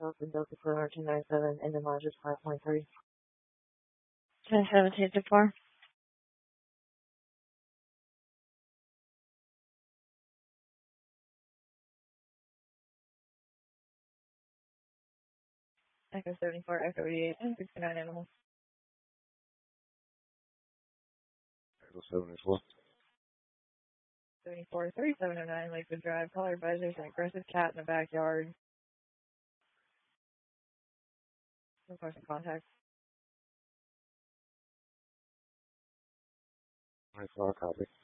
Delta Delta 4297 and the Rogers 5.3. 10-17-4. Echo 74, Echo 88, and 69 animals. Echo 74. 74, 3709 Lakewood Drive. Caller advised there's an aggressive cat in the backyard. Requesting contact. 24, copy.